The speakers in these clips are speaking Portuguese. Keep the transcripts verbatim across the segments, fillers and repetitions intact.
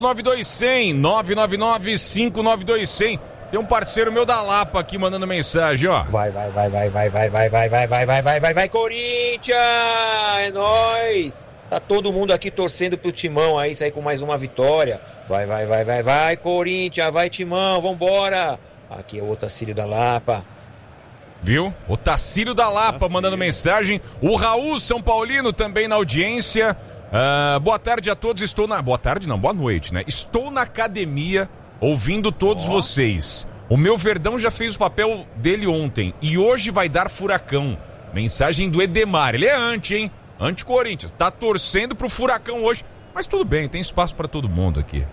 nove dois zero zero, nove nove nove, cinco nove dois zero zero. Tem um parceiro meu da Lapa aqui mandando mensagem, ó. Vai, vai, vai, vai, vai, vai, vai, vai, vai, vai, vai, vai, vai, vai, Corinthians! É nóis! Tá todo mundo aqui torcendo pro Timão aí, sair com mais uma vitória. Vai, vai, vai, vai, vai, Corinthians, vai, Timão, vambora! Aqui é o Otacílio da Lapa. Viu? O Tacílio da Lapa Tacílio. mandando mensagem. O Raul São Paulino também na audiência. Uh, boa tarde a todos, estou na... Boa tarde não, boa noite, né? Estou na academia ouvindo todos oh. vocês. O meu Verdão já fez o papel dele ontem e hoje vai dar Furacão. Mensagem do Edemar, ele é anti, hein? Anti-Corinthians, tá torcendo pro Furacão hoje, mas tudo bem, tem espaço para todo mundo aqui.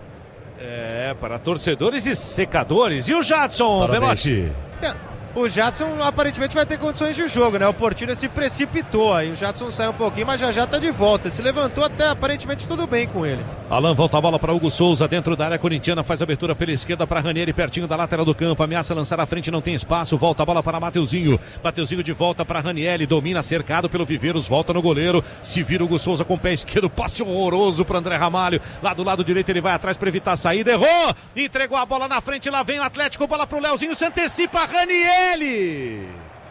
É, para torcedores e secadores. E o Jadson, Belotti? O Jadson aparentemente vai ter condições de jogo, né? O Portilha se precipitou aí, o Jadson saiu um pouquinho, mas já já tá de volta. Se levantou até, aparentemente tudo bem com ele. Alan volta a bola para Hugo Souza, dentro da área corintiana, faz abertura pela esquerda para Ranieri, pertinho da lateral do campo, ameaça lançar à frente, não tem espaço, volta a bola para Mateuzinho, Mateuzinho de volta para Ranieri, domina, cercado pelo Viveiros, volta no goleiro, se vira Hugo Souza com o pé esquerdo, passe horroroso para André Ramalho, lá do lado direito ele vai atrás para evitar a saída, errou, entregou a bola na frente, lá vem o Atlético, bola pro Leozinho, se antecipa Ranieri!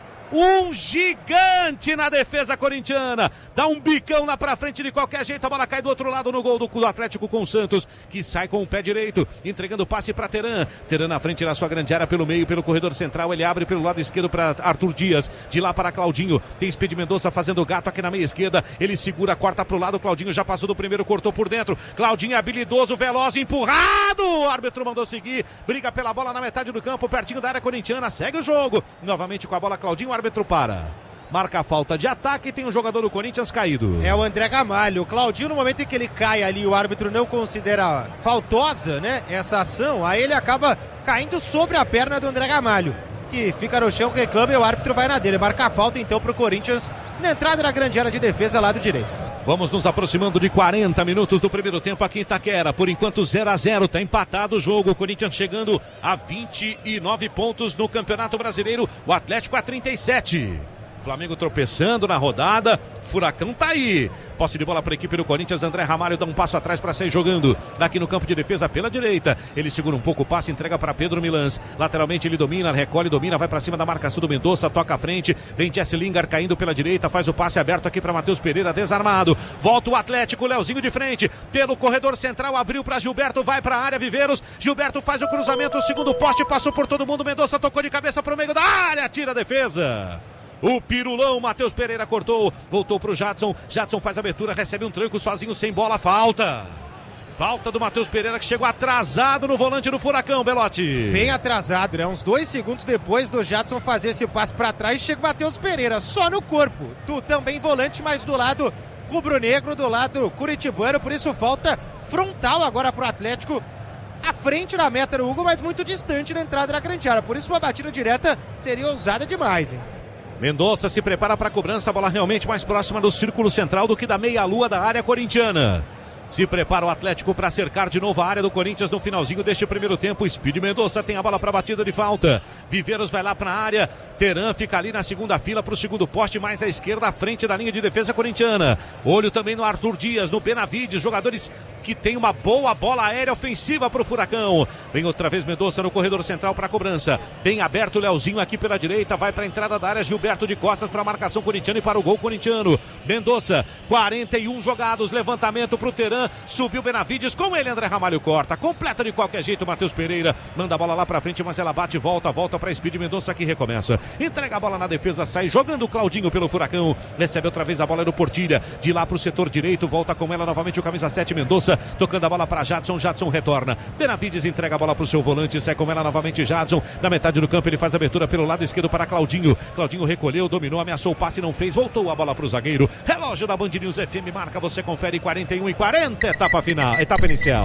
Um gigante na defesa corintiana, dá um bicão lá pra frente de qualquer jeito, a bola cai do outro lado no gol do Atlético com o Santos, que sai com o pé direito, entregando o passe pra Teran, Teran na frente na sua grande área pelo meio, pelo corredor central, ele abre pelo lado esquerdo para Arthur Dias, de lá para Claudinho, tem Speed Mendonça fazendo o gato aqui na meia esquerda, ele segura, corta pro lado, Claudinho já passou do primeiro, cortou por dentro, Claudinho é habilidoso, veloz, empurrado, o árbitro mandou seguir, briga pela bola na metade do campo, pertinho da área corintiana, segue o jogo, novamente com a bola Claudinho, o árbitro para, marca a falta de ataque e tem um jogador do Corinthians caído. É o André Gamalho, o Claudinho no momento em que ele cai ali, o árbitro não considera faltosa, né, essa ação, aí ele acaba caindo sobre a perna do André Gamalho, que fica no chão, reclama e o árbitro vai na dele, marca a falta então pro Corinthians na entrada da grande área de defesa lado direito. Vamos nos aproximando de quarenta minutos do primeiro tempo aqui em Itaquera. Por enquanto zero a zero, está empatado o jogo. O Corinthians chegando a vinte e nove pontos no Campeonato Brasileiro. O Atlético a trinta e sete. Flamengo tropeçando na rodada. Furacão tá aí. Posse de bola para a equipe do Corinthians. André Ramalho dá um passo atrás para sair jogando. Aqui no campo de defesa pela direita. Ele segura um pouco o passe, entrega para Pedro Milans. Lateralmente ele domina, recolhe, domina, vai para cima da marcação do Mendonça, toca à frente. Vem Jesse Lingard caindo pela direita, faz o passe aberto aqui para Matheus Pereira, desarmado. Volta o Atlético, Leozinho de frente. Pelo corredor central, abriu para Gilberto, vai para a área, Viveiros. Gilberto faz o cruzamento, o segundo poste, passou por todo mundo. Mendonça tocou de cabeça para o meio da área, tira a defesa. O pirulão, Matheus Pereira cortou, voltou pro Jadson, Jadson faz a abertura, recebe um tranco sozinho, sem bola, falta. Falta do Matheus Pereira que chegou atrasado no volante do Furacão, Belotti. Bem atrasado, né? Uns dois segundos depois do Jadson fazer esse passe pra trás, chega o Matheus Pereira, só no corpo. Tu também volante, mas do lado rubro-negro, do lado curitibano, por isso falta frontal agora pro Atlético. À frente da meta do Hugo, mas muito distante na entrada da grande área. Por isso uma batida direta seria ousada demais, hein? Mendonça se prepara para a cobrança, a bola realmente mais próxima do círculo central do que da meia-lua da área corintiana. Se prepara o Atlético para cercar de novo a área do Corinthians no finalzinho deste primeiro tempo. Speed Mendonça tem a bola para batida de falta. Viveiros vai lá para a área. Teran fica ali na segunda fila para o segundo poste, mais à esquerda, à frente da linha de defesa corintiana. Olho também no Arthur Dias, no Benavides, jogadores que tem uma boa bola aérea ofensiva para o Furacão. Vem outra vez Mendonça no corredor central para a cobrança. Bem aberto o Leozinho aqui pela direita, vai para a entrada da área. Gilberto de costas para a marcação corintiana e para o gol corintiano. Mendonça, quarenta e um jogados, levantamento para o Teran. Subiu Benavides, com ele André Ramalho corta, completa de qualquer jeito Matheus Pereira, manda a bola lá pra frente, mas ela bate, volta, volta pra Speed Mendonça que recomeça, entrega a bola na defesa, sai jogando o Claudinho pelo Furacão, recebe outra vez a bola no Portilha, de lá pro setor direito, volta com ela novamente o camisa sete Mendonça, tocando a bola pra Jadson, Jadson retorna, Benavides entrega a bola pro seu volante, sai com ela novamente Jadson, na metade do campo ele faz a abertura pelo lado esquerdo para Claudinho, Claudinho recolheu, dominou, ameaçou o passe, não fez, voltou a bola pro zagueiro, relógio da Band News F M marca, você confere quarenta e um e quarenta. Etapa final, etapa inicial.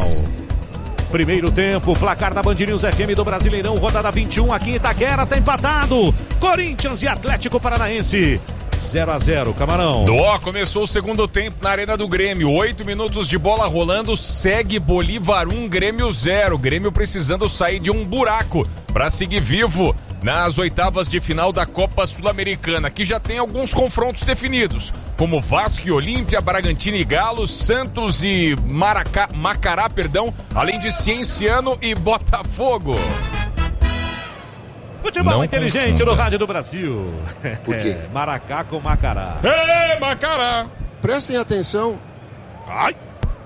Primeiro tempo, placar da Band News F M do Brasileirão, rodada vinte e um aqui em Itaquera, tá empatado. Corinthians e Atlético Paranaense. zero a zero, Camarão. Ó, começou o segundo tempo na Arena do Grêmio. Oito minutos de bola rolando, segue Bolívar um, Grêmio zero. Grêmio precisando sair de um buraco para seguir vivo nas oitavas de final da Copa Sul-Americana, que já tem alguns confrontos definidos, como Vasco e Olímpia, Bragantino e Galo, Santos e Maracá, Macará, perdão, além de Cienciano e Botafogo. Futebol Não inteligente confunda. no Rádio do Brasil. Por quê? É, Maracá com Macará. É, Macará! Prestem atenção. Ai!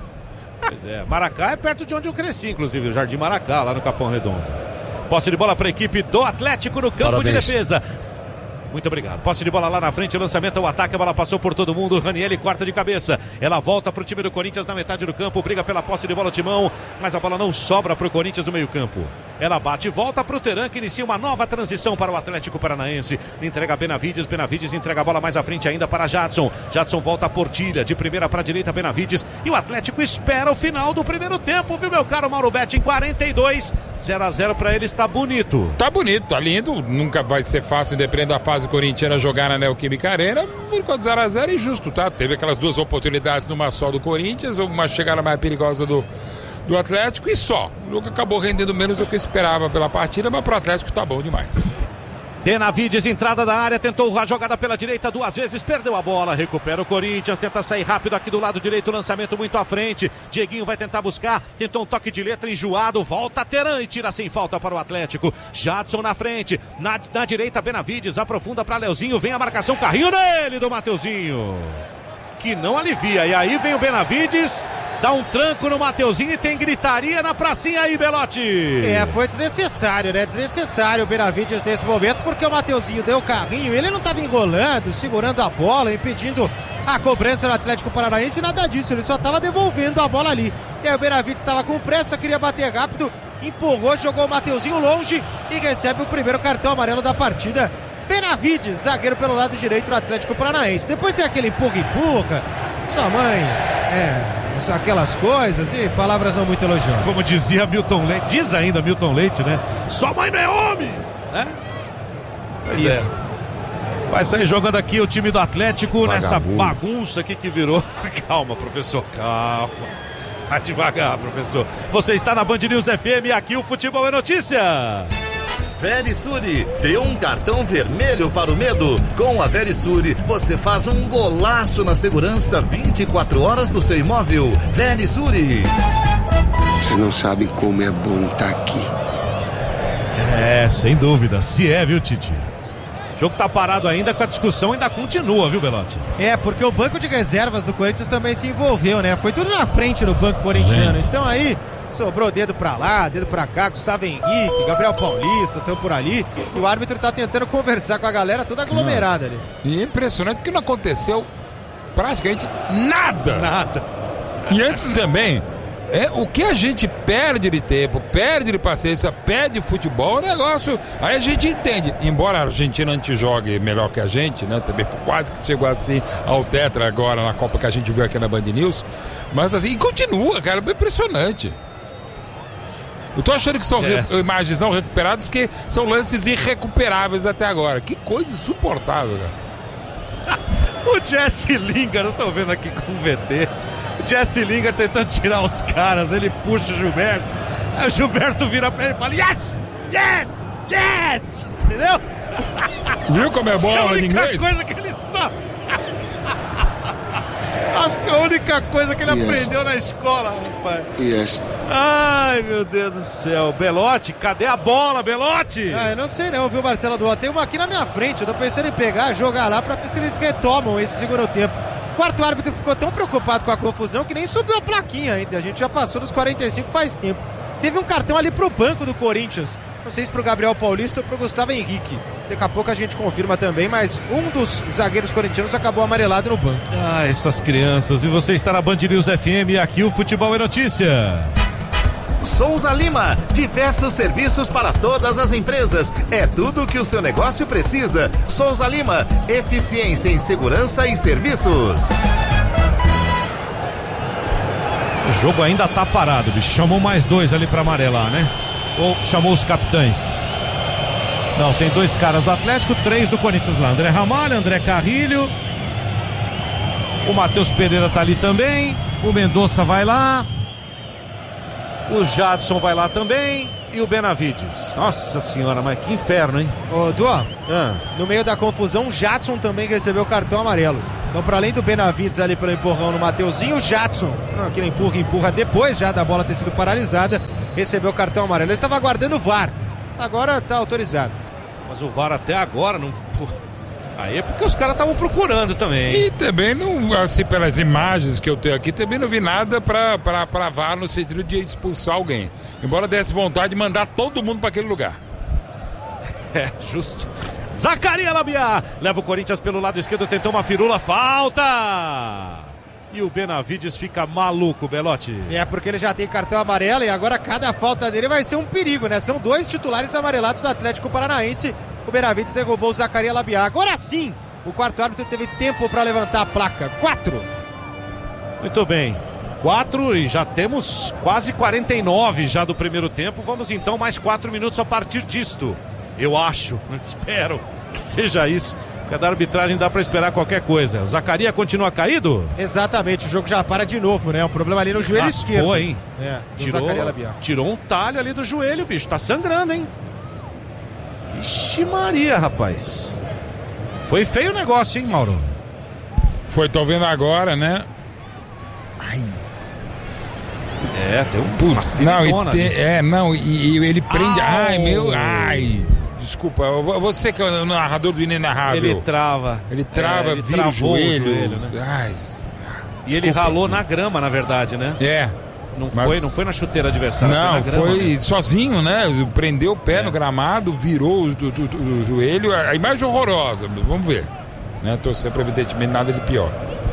Pois é, Maracá é perto de onde eu cresci, inclusive, o Jardim Maracá, lá no Capão Redondo. Posse de bola para a equipe do Atlético no campo Parabéns. de defesa. Muito obrigado. Posse de bola lá na frente, lançamento ao ataque, a bola passou por todo mundo. Ranieri corta de cabeça. Ela volta para o time do Corinthians na metade do campo, briga pela posse de bola, Timão, mas a bola não sobra para o Corinthians no meio-campo. Ela bate e volta para o Teran, que inicia uma nova transição para o Atlético Paranaense. Entrega a Benavides, Benavides entrega a bola mais à frente ainda para Jadson. Jadson volta a Portilha, de primeira para a direita, Benavides. E o Atlético espera o final do primeiro tempo, viu, meu caro Mauro Betti? Em quarenta e dois, zero a zero para ele, está bonito. Tá bonito, tá lindo. Nunca vai ser fácil, dependendo da fase corintiana, jogar na Neoquímica Arena. Por enquanto zero a zero é injusto, tá? Teve aquelas duas oportunidades numa só do Corinthians, uma chegada mais perigosa do, do Atlético e só. O jogo acabou rendendo menos do que esperava pela partida, mas pro Atlético tá bom demais. Benavides, entrada da área, tentou a jogada pela direita duas vezes, perdeu a bola, recupera o Corinthians, tenta sair rápido aqui do lado direito, lançamento muito à frente, Dieguinho vai tentar buscar, tentou um toque de letra enjoado, volta Teran e tira sem falta para o Atlético. Jadson na frente, na, na direita Benavides, aprofunda para Leozinho, vem a marcação, carrinho nele do Mateuzinho, que não alivia, e aí vem o Benavides, dá um tranco no Mateuzinho e tem gritaria na pracinha aí, Belotti. É, foi desnecessário, né? Desnecessário o Benavides nesse momento, porque o Mateuzinho deu o carrinho, ele não estava engolando, segurando a bola, impedindo a cobrança do Atlético Paranaense, nada disso, ele só estava devolvendo a bola ali. E aí o Benavides estava com pressa, queria bater rápido, empurrou, jogou o Mateuzinho longe e recebe o primeiro cartão amarelo da partida. Benavides, zagueiro pelo lado direito do Atlético Paranaense. Depois tem aquele empurra-empurra, sua mãe, é, só aquelas coisas e palavras não muito elogiosas. Como dizia Milton Leite, diz ainda Milton Leite, né? Sua mãe não é homem, né? Pois Isso. é. Vai sair jogando aqui o time do Atlético Vagabundo. nessa bagunça aqui que virou. Calma, professor, calma. Vai devagar, professor. Você está na Band News F M e aqui o Futebol é Notícia. Verisure, dê um cartão vermelho para o medo. Com a Verisure, você faz um golaço na segurança vinte e quatro horas do seu imóvel. Verisure. Vocês não sabem como é bom estar aqui. É, sem dúvida, se é, viu, Titi? O jogo tá parado ainda, com a discussão ainda continua, viu, Belotti? É, porque o banco de reservas do Corinthians também se envolveu, né? Foi tudo na frente do banco corintiano. Gente. Então aí sobrou dedo pra lá, dedo pra cá, Gustavo Henrique, Gabriel Paulista, estão por ali. E o árbitro tá tentando conversar com a galera toda aglomerada ali. E é impressionante que não aconteceu praticamente nada. Nada. E antes também, é, o que a gente perde de tempo, perde de paciência, perde de futebol, o negócio, aí a gente entende. Embora a Argentina não jogue melhor que a gente, né? Também quase que chegou assim ao tetra agora na Copa que a gente viu aqui na Band News. Mas assim, e continua, cara, é impressionante. Eu tô achando que são É. re- imagens não recuperadas, que são lances irrecuperáveis até agora. Que coisa insuportável, cara. O Jesse Lingard, eu tô vendo aqui com o V T. O Jesse Lingard tentando tirar os caras, ele puxa o Gilberto. Aí o Gilberto vira pra ele e fala: Yes! Yes! Yes! Entendeu? Viu como é Essa é a bola em única inglês? coisa que ele sabe. Acho que é a única coisa que ele Yes. aprendeu na escola, rapaz. Yes. Ai, meu Deus do céu. Belotti, cadê a bola, Belotti? Ah, eu não sei não, viu, Marcelo Duarte? Tem uma aqui na minha frente, eu tô pensando em pegar, jogar lá pra ver se eles retomam esse segundo tempo. O quarto árbitro ficou tão preocupado com a confusão que nem subiu a plaquinha ainda. A gente já passou dos quarenta e cinco faz tempo. Teve um cartão ali pro banco do Corinthians. Não sei se pro Gabriel Paulista ou pro Gustavo Henrique. Daqui a pouco a gente confirma também, mas um dos zagueiros corintianos acabou amarelado no banco. Ah, essas crianças. E você está na Band News F M e aqui o Futebol é Notícia. Souza Lima, diversos serviços para todas as empresas. É tudo o que o seu negócio precisa. Souza Lima, eficiência em segurança e serviços. O jogo ainda tá parado, bicho. Chamou mais dois ali pra amarelar, né? Ou chamou os capitães? Não, tem dois caras do Atlético, três do Corinthians lá. André Ramalho, André Carrilho. O Matheus Pereira tá ali também. O Mendonça vai lá. O Jadson vai lá também. e o Benavides. Nossa senhora, mas que inferno, hein? Ô, Duan, Ah. no meio da confusão, o Jadson também recebeu cartão amarelo. Então, para além do Benavides ali pelo empurrão no Mateuzinho, o Jadson, aquele empurra, empurra depois já da bola ter sido paralisada, recebeu cartão amarelo. Ele estava aguardando o V A R. Agora tá autorizado. Mas o V A R até agora não... Pô, aí é porque os caras estavam procurando também. E também, não, assim, pelas imagens que eu tenho aqui, também não vi nada pra, pra, pra V A R no sentido de expulsar alguém. Embora desse vontade de mandar todo mundo pra aquele lugar. É, justo. Zacarias Labiá leva o Corinthians pelo lado esquerdo, tentou uma firula, falta! E o Benavides fica maluco, Belotti. É, porque ele já tem cartão amarelo e agora cada falta dele vai ser um perigo, né? São dois titulares amarelados do Atlético Paranaense. O Benavides derrubou o Zacarias Labiá. Agora sim, o quarto árbitro teve tempo para levantar a placa. Quatro. Muito bem. Quatro e já temos quase quarenta e nove já do primeiro tempo. Vamos então mais quatro minutos a partir disto. Eu acho, espero que seja isso. Porque da arbitragem dá pra esperar qualquer coisa. O Zacarias continua caído? Exatamente, o jogo já para de novo, né? O problema ali no joelho Ah, esquerdo. Pô, hein? É, do Tirou, Zacarias Labiá. tirou um talho ali do joelho, bicho. Tá sangrando, hein? Ixi Maria, rapaz. Foi feio o negócio, hein, Mauro? Foi, tô vendo agora, né? Ai, É, tem um... putz, não, e te, é, não, e, e ele prende. Au! Ai, meu. Ai. Desculpa, você que é o narrador do Inenarrável. Ele trava. Ele trava, É, ele vira o travou o joelho. joelho, né? Ai, E ele desculpa. ralou na grama, na verdade, né? É. Não, Mas- foi, não foi na chuteira adversária, Não, foi na grama foi mesmo. sozinho, né? Prendeu o pé É. no gramado, virou o, do- do- do- o joelho. A imagem horrorosa, vamos ver. Né? Torcer para evidentemente nada de pior.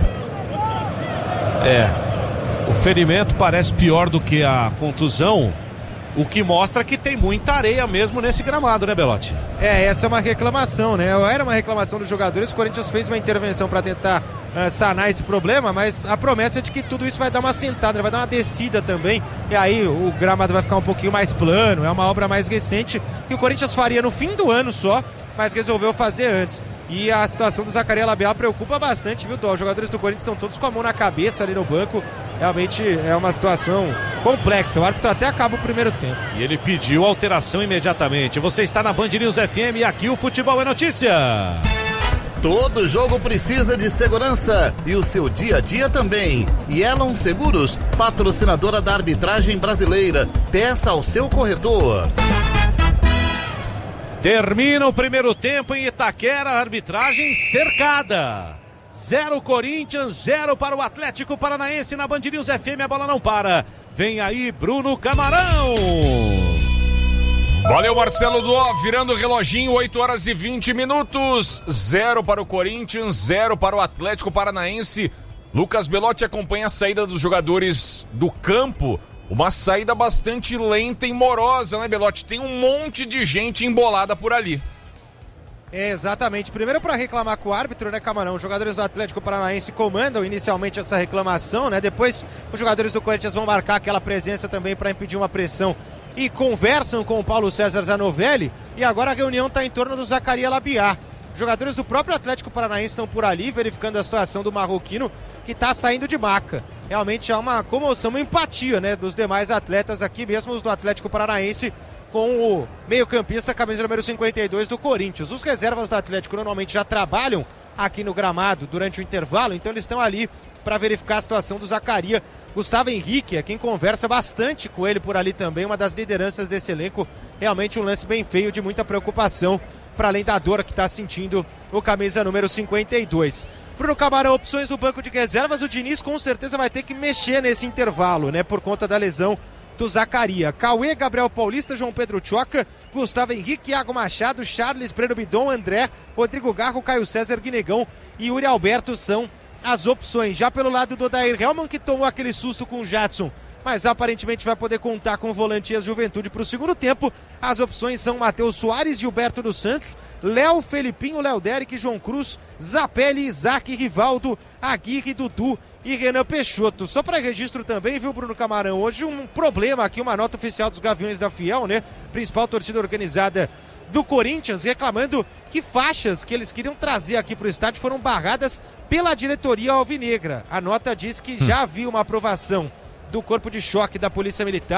É. O ferimento parece pior do que a contusão, o que mostra que tem muita areia mesmo nesse gramado, né, Belotti? É, essa é uma reclamação, né? Era uma reclamação dos jogadores. O Corinthians fez uma intervenção para tentar uh, sanar esse problema, mas a promessa é de que tudo isso vai dar uma sentada, vai dar uma descida também. E aí o gramado vai ficar um pouquinho mais plano. É uma obra mais recente que o Corinthians faria no fim do ano só, mas resolveu fazer antes. E a situação do Zacarias Labiá preocupa bastante, viu, Dó? Os jogadores do Corinthians estão todos com a mão na cabeça ali no banco. Realmente é uma situação complexa. O árbitro até acaba o primeiro tempo. E ele pediu alteração imediatamente. Você está na Band News F M e aqui o Futebol é Notícia. Todo jogo precisa de segurança e o seu dia a dia também. E Elon Seguros, patrocinadora da arbitragem brasileira. Peça ao seu corretor. Termina o primeiro tempo em Itaquera, arbitragem cercada. Zero Corinthians, zero para o Atlético Paranaense na Band News F M, a bola não para. Vem aí Bruno Camarão. Valeu, Marcelo Duó, virando o reloginho, oito horas e vinte minutos. Zero para o Corinthians, zero para o Atlético Paranaense. Lucas Belotti acompanha a saída dos jogadores do campo. Uma saída bastante lenta e morosa, né, Belotti? Tem um monte de gente embolada por ali. É, exatamente. Primeiro para reclamar com o árbitro, né, Camarão? Os jogadores do Atlético Paranaense comandam inicialmente essa reclamação, né? Depois os jogadores do Corinthians vão marcar aquela presença também para impedir uma pressão e conversam com o Paulo César Zanovelli. E agora a reunião está em torno do Zacarias Labiá. Os jogadores do próprio Atlético Paranaense estão por ali verificando a situação do marroquino que está saindo de maca. Realmente há uma comoção, uma empatia, né, dos demais atletas aqui, mesmo os do Atlético Paranaense, com o meio-campista, camisa número cinquenta e dois do Corinthians. Os reservas do Atlético normalmente já trabalham aqui no gramado durante o intervalo, então eles estão ali para verificar a situação do Zacarias. Gustavo Henrique é quem conversa bastante com ele por ali também, uma das lideranças desse elenco. Realmente um lance bem feio, de muita preocupação, para além da dor que está sentindo o camisa número cinquenta e dois. Bruno Camarão, opções do banco de reservas, o Diniz com certeza vai ter que mexer nesse intervalo, né, por conta da lesão do Zacarias. Cauê, Gabriel Paulista, João Pedro Tchoca, Gustavo Henrique, Iago Machado, Charles, Breno Bidon, André, Rodrigo Garro, Caio César, Guinegão e Yuri Alberto são as opções. Já pelo lado do Odair Hellmann, que tomou aquele susto com o Jadson, mas aparentemente vai poder contar com o volante e a Juventude para o segundo tempo. As opções são Matheus Soares, Gilberto dos Santos, Léo, Felipinho, Léo Derek, João Cruz, Zapelli, Isaac, Rivaldo, Aguirre, Dudu e Renan Peixoto. Só para registro também, viu, Bruno Camarão? Hoje um problema aqui, uma nota oficial dos Gaviões da Fiel, né? Principal torcida organizada do Corinthians, reclamando que faixas que eles queriam trazer aqui para o estádio foram barradas pela diretoria alvinegra. A nota diz que já havia uma aprovação do Corpo de Choque da Polícia Militar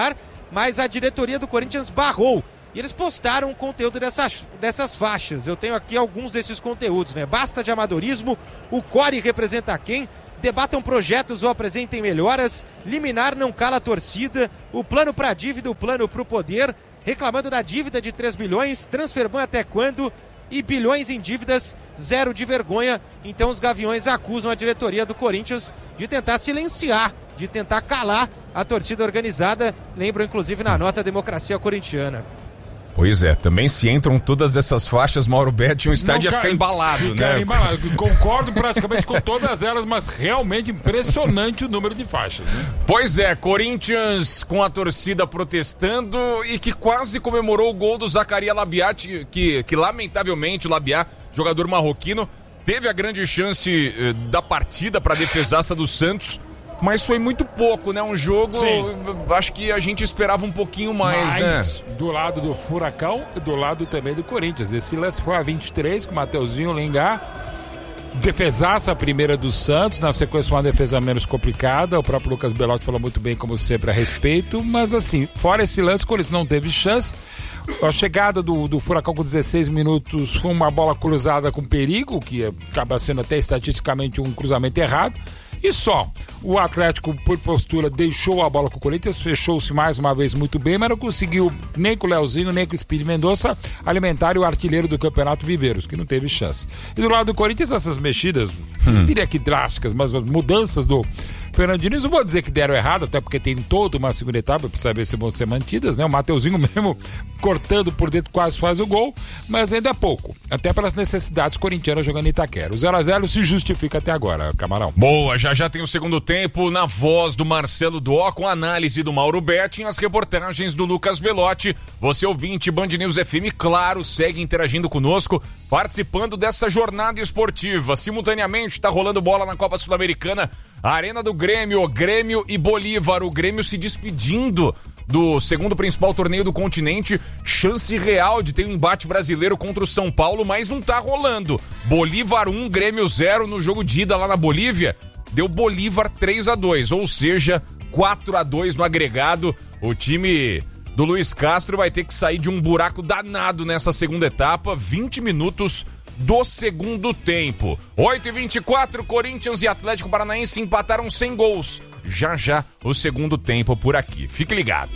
mas a diretoria do Corinthians barrou. E eles postaram um conteúdo dessas, dessas faixas. Eu tenho aqui alguns desses conteúdos, né? Basta de amadorismo, o Core representa quem? Debatam projetos ou apresentem melhoras, liminar não cala a torcida, o plano para dívida, o plano para o poder, reclamando da dívida de três bilhões, transferban até quando? E bilhões em dívidas, zero de vergonha. Então os Gaviões acusam a diretoria do Corinthians de tentar silenciar, de tentar calar a torcida organizada. Lembram inclusive na nota Democracia Corintiana. Pois é, também se entram todas essas faixas, Mauro Betti, um estádio ia ficar embalado, ficar né? Embalado. Concordo praticamente com todas elas, mas realmente impressionante o número de faixas, né? Pois é, Corinthians com a torcida protestando e que quase comemorou o gol do Zaccaria Labiat, que, que lamentavelmente o Labiat, jogador marroquino, teve a grande chance eh, da partida para a defesaça do Santos. Mas foi muito pouco, né? Um jogo, Sim. acho que a gente esperava um pouquinho mais, Mas, né? do lado do Furacão e do lado também do Corinthians. Esse lance foi a vinte e três com o Mateuzinho, Lingá. Defesaça a primeira do Santos, na sequência uma defesa menos complicada. O próprio Lucas Belotti falou muito bem, como sempre, a respeito. Mas assim, fora esse lance, o Corinthians não teve chance. A chegada do, do Furacão com dezesseis minutos foi uma bola cruzada com perigo, que acaba sendo até estatisticamente um cruzamento errado. E só, o Atlético, por postura, deixou a bola com o Corinthians, fechou-se mais uma vez muito bem, mas não conseguiu nem com o Leozinho, nem com o Speed Mendonça alimentar o artilheiro do campeonato, Viveiros, que não teve chance. E do lado do Corinthians, essas mexidas, hum. não diria que drásticas, mas as mudanças do Fernando Diniz, não vou dizer que deram errado, até porque tem toda uma segunda etapa para saber se vão ser mantidas, né? O Mateuzinho mesmo cortando por dentro quase faz o gol, mas ainda é pouco, até pelas necessidades corintianas jogando em Itaquera. O zero a zero se justifica até agora, Camarão. Boa, já já tem o segundo tempo na voz do Marcelo Dó, com análise do Mauro Betti, as reportagens do Lucas Belotti. Você ouvinte, Band News F M, claro, segue interagindo conosco, participando dessa jornada esportiva. Simultaneamente está rolando bola na Copa Sul-Americana, a Arena do Grêmio, Grêmio e Bolívar, o Grêmio se despedindo do segundo principal torneio do continente, chance real de ter um embate brasileiro contra o São Paulo, mas não tá rolando. Bolívar um, Grêmio zero no jogo de ida lá na Bolívia, deu Bolívar três a dois, ou seja, quatro a dois no agregado. O time do Luiz Castro vai ter que sair de um buraco danado nessa segunda etapa, vinte minutos do segundo tempo. oito e vinte e quatro, Corinthians e Atlético Paranaense empataram sem gols. Já já o segundo tempo por aqui. Fique ligado.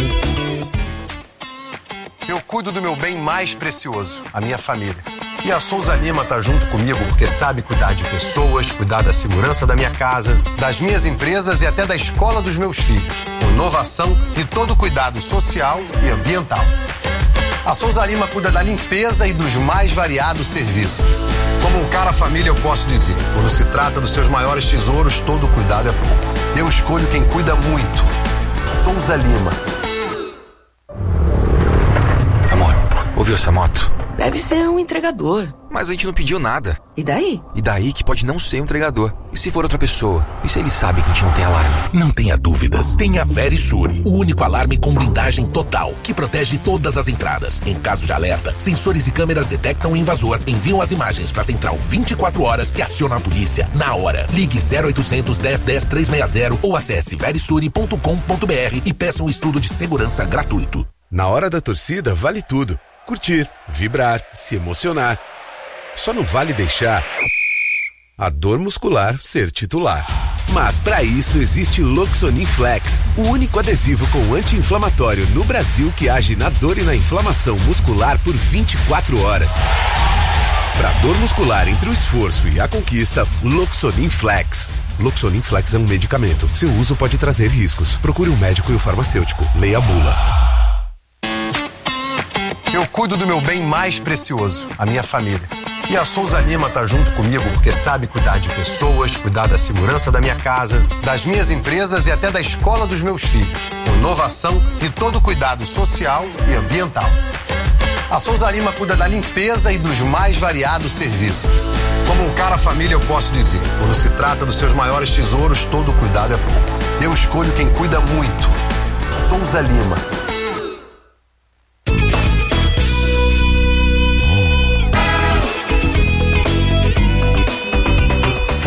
Eu cuido do meu bem mais precioso, a minha família. E a Souza Lima tá junto comigo porque sabe cuidar de pessoas, cuidar da segurança da minha casa, das minhas empresas e até da escola dos meus filhos. Com inovação e todo cuidado social e ambiental. A Souza Lima cuida da limpeza e dos mais variados serviços. Como um cara família, eu posso dizer, quando se trata dos seus maiores tesouros, todo cuidado é pouco. Eu escolho quem cuida muito. Souza Lima. Amor, ouviu essa moto? Deve ser um entregador. Mas a gente não pediu nada. E daí? E daí que pode não ser um entregador. E se for outra pessoa? E se ele sabe que a gente não tem alarme? Não tenha dúvidas. Tenha Verisure, o único alarme com blindagem total, que protege todas as entradas. Em caso de alerta, sensores e câmeras detectam o invasor, enviam as imagens para a central vinte e quatro horas que aciona a polícia na hora. Ligue zero oitocentos, dez, dez, trezentos e sessenta ou acesse verisure ponto com ponto br e peça um estudo de segurança gratuito. Na hora da torcida, vale tudo. Curtir, vibrar, se emocionar. Só não vale deixar a dor muscular ser titular. Mas para isso existe Loxonin Flex, o único adesivo com anti-inflamatório no Brasil que age na dor e na inflamação muscular por vinte e quatro horas. Para dor muscular entre o esforço e a conquista, Loxonin Flex. Loxonin Flex é um medicamento. Seu uso pode trazer riscos. Procure um médico e um farmacêutico. Leia a bula. Eu cuido do meu bem mais precioso, a minha família. E a Souza Lima tá junto comigo porque sabe cuidar de pessoas, cuidar da segurança da minha casa, das minhas empresas e até da escola dos meus filhos. Com inovação e todo cuidado social e ambiental. A Souza Lima cuida da limpeza e dos mais variados serviços. Como um cara família, eu posso dizer, quando se trata dos seus maiores tesouros, todo cuidado é pouco. Eu escolho quem cuida muito. Souza Lima.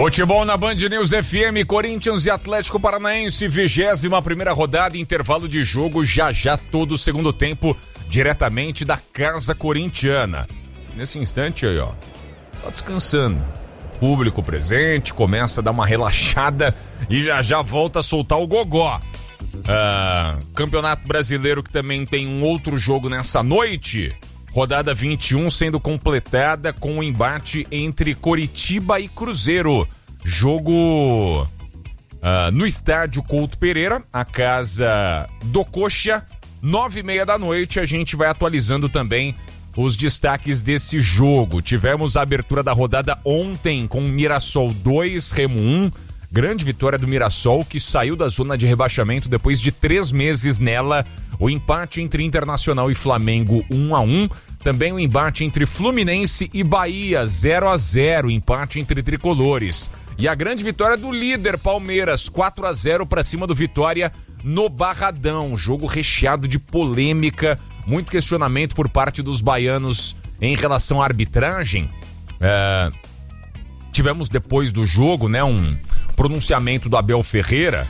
Futebol na Band News F M, Corinthians e Atlético Paranaense, vigésima primeira rodada, intervalo de jogo, já já todo o segundo tempo, diretamente da Casa Corintiana. Nesse instante aí, ó, tá descansando. Público presente, começa a dar uma relaxada e já já volta a soltar o gogó. Ah, Campeonato Brasileiro, que também tem um outro jogo nessa noite. Rodada vinte e um sendo completada com o um embate entre Coritiba e Cruzeiro. Jogo uh, no estádio Couto Pereira, a casa do Coxa, nove e meia da noite. A gente vai atualizando também os destaques desse jogo. Tivemos a abertura da rodada ontem com Mirassol dois, Remo um. Grande vitória do Mirassol, que saiu da zona de rebaixamento depois de três meses nela. O empate entre Internacional e Flamengo, um a um. Também o embate entre Fluminense e Bahia, zero a zero. Empate entre tricolores. E a grande vitória do líder Palmeiras, quatro a zero para cima do Vitória no Barradão. Jogo recheado de polêmica, muito questionamento por parte dos baianos em relação à arbitragem. É... Tivemos depois do jogo, né, um pronunciamento do Abel Ferreira,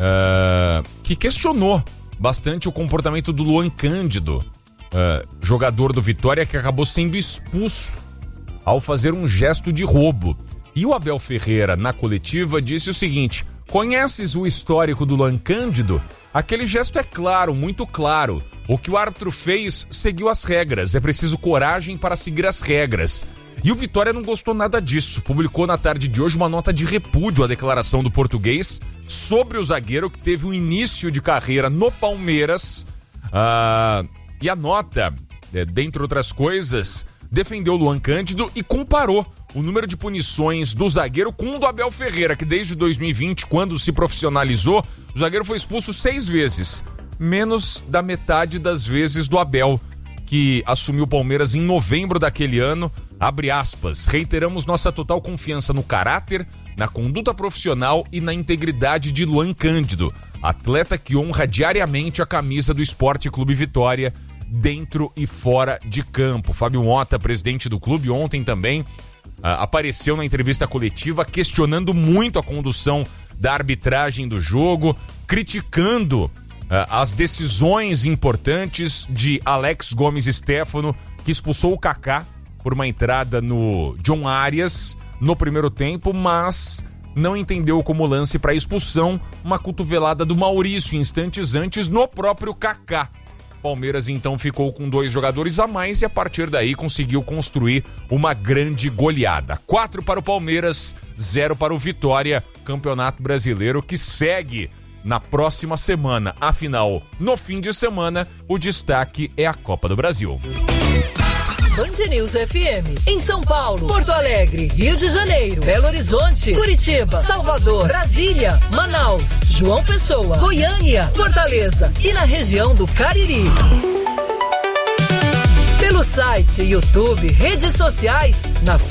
uh, que questionou bastante o comportamento do Luan Cândido, uh, jogador do Vitória, que acabou sendo expulso ao fazer um gesto de roubo. E o Abel Ferreira, na coletiva, disse o seguinte: conheces o histórico do Luan Cândido? Aquele gesto é claro, muito claro. O que o árbitro fez seguiu as regras. É preciso coragem para seguir as regras. E o Vitória não gostou nada disso. Publicou na tarde de hoje uma nota de repúdio à declaração do português sobre o zagueiro que teve um início de carreira no Palmeiras. Ah, e a nota, dentre outras coisas, defendeu o Luan Cândido e comparou o número de punições do zagueiro com o do Abel Ferreira, que desde dois mil e vinte, quando se profissionalizou, o zagueiro foi expulso seis vezes. Menos da metade das vezes do Abel, que assumiu o Palmeiras em novembro daquele ano. Abre aspas, reiteramos nossa total confiança no caráter, na conduta profissional e na integridade de Luan Cândido, atleta que honra diariamente a camisa do Sport Clube Vitória, dentro e fora de campo. Fábio Mota, presidente do clube, ontem também uh, apareceu na entrevista coletiva questionando muito a condução da arbitragem do jogo, criticando uh, as decisões importantes de Alex Gomes Stéfano, que expulsou o Kaká por uma entrada no John Arias no primeiro tempo, mas não entendeu como lance para expulsão uma cotovelada do Maurício instantes antes no próprio Kaká. Palmeiras então ficou com dois jogadores a mais e a partir daí conseguiu construir uma grande goleada. Quatro para o Palmeiras, zero para o Vitória. Campeonato Brasileiro que segue na próxima semana. Afinal, no fim de semana, o destaque é a Copa do Brasil. Band News F M, em São Paulo, Porto Alegre, Rio de Janeiro, Belo Horizonte, Curitiba, Salvador, Brasília, Manaus, João Pessoa, Goiânia, Fortaleza e na região do Cariri. Pelo site, YouTube, redes sociais, na